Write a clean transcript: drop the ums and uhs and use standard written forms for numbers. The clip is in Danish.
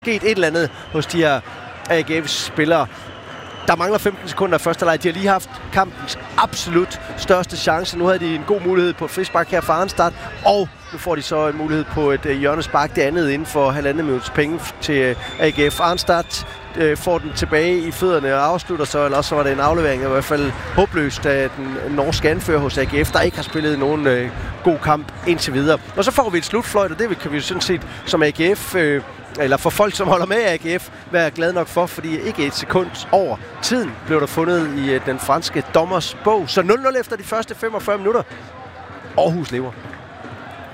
sket et eller andet hos de her AGF-spillere. Der mangler 15 sekunder af første leg. De har lige haft kampens absolut største chance. Nu havde de en god mulighed på et frispark her fra Arnstad, og nu får de så en mulighed på et hjørnespark. Det andet inden for 1,5 minuts penge til AGF. Arnstad får den tilbage i fødderne og afslutter så, eller så var det en aflevering, i hvert fald håbløst af den norske anfører hos AGF, der ikke har spillet nogen god kamp indtil videre. Og så får vi et slutfløjt, og det kan vi jo sådan set som AGF, eller for folk, som holder med AGF, være glad nok for, fordi ikke et sekund over tiden blev der fundet i den franske dommers bog. Så 0-0 efter de første 45 minutter. Aarhus lever.